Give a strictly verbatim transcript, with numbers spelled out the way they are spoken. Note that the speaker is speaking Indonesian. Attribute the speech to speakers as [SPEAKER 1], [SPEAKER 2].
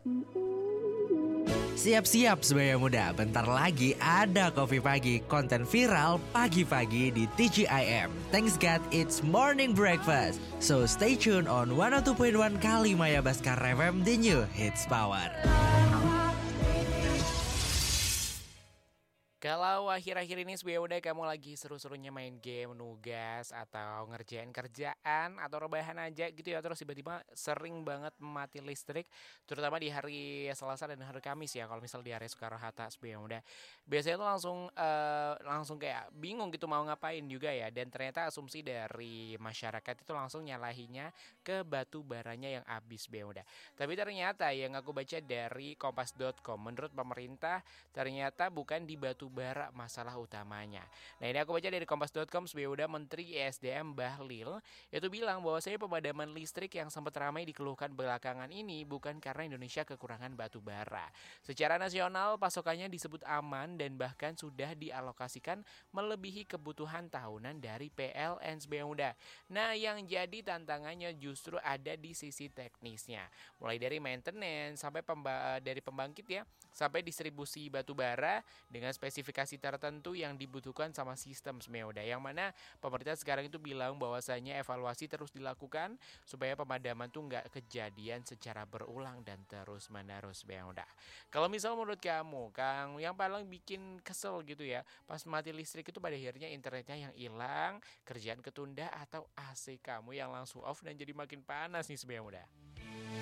[SPEAKER 1] Siap-siap sebagai muda, bentar lagi ada Kopi Pagi, konten viral pagi-pagi di T G I M. Thanks God, it's morning breakfast. So stay tuned on one oh two point one Kalimaya Baskar F M, the new hits power.
[SPEAKER 2] Kalau akhir-akhir ini sebenarnya udah kamu lagi seru-serunya main game, nugas, atau ngerjain kerjaan, atau rebahan aja gitu ya, terus tiba-tiba sering banget mati listrik, terutama di hari Selasa dan hari Kamis ya, kalau misal di hari Soekarno-Hatta sebenarnya udah. Biasanya tuh langsung eh, langsung kayak bingung gitu mau ngapain juga ya, dan ternyata asumsi dari masyarakat itu langsung nyalahinya ke batu baranya yang habis udah. Tapi ternyata yang aku baca dari kompas dot com, menurut pemerintah ternyata bukan di batu bara masalah utamanya. Nah, ini aku baca dari kompas dot com, udah Menteri E S D M Bahlil itu bilang bahwa saya pemadaman listrik yang sempat ramai dikeluhkan belakangan ini bukan karena Indonesia kekurangan batu bara. Secara nasional pasokannya disebut aman dan bahkan sudah dialokasikan melebihi kebutuhan tahunan dari P L N udah. Nah, yang jadi tantangannya justru ada di sisi teknisnya. Mulai dari maintenance sampai pemba- dari pembangkit ya, sampai distribusi batu bara dengan spesifikasi tertentu yang dibutuhkan sama sistem Smeoda, yang mana pemerintah sekarang itu bilang bahwasanya evaluasi terus dilakukan supaya pemadaman tuh nggak kejadian secara berulang dan terus menerus Smeoda. Kalau misal menurut kamu, Kang, yang paling bikin kesel gitu ya pas mati listrik itu pada akhirnya internetnya yang hilang, kerjaan ketunda, atau A C kamu yang langsung off dan jadi makin panas nih Smeoda?